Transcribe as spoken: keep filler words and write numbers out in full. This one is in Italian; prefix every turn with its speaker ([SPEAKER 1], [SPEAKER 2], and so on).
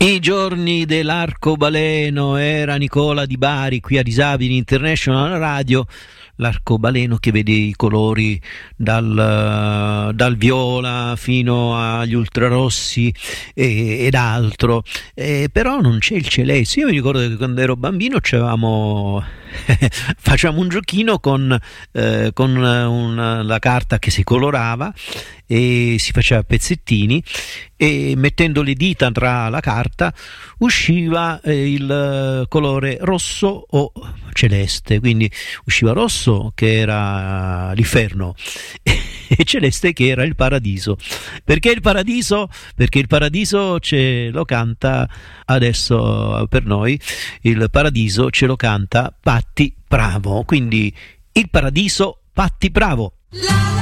[SPEAKER 1] I giorni dell'arcobaleno, era Nicola Di Bari qui a Disabili International Radio. L'arcobaleno che vede i colori dal, dal viola fino agli ultrarossi e, ed altro, eh, però non c'è il celeste. Io mi ricordo che quando ero bambino c'avevamo facciamo un giochino con, eh, con una, la carta che si colorava e si faceva pezzettini, e mettendo le dita tra la carta usciva eh, il colore rosso o celeste. Quindi usciva rosso che era l'inferno e celeste che era il paradiso. Perché il paradiso? Perché il paradiso ce lo canta adesso per noi, il paradiso ce lo canta Patti Bravo. Quindi il paradiso, Patti Bravo. La, la.